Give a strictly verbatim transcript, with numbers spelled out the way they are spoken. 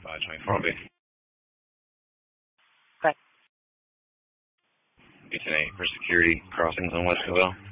five twenty-four, B. Okay. B ten eight for security crossings on West Covell.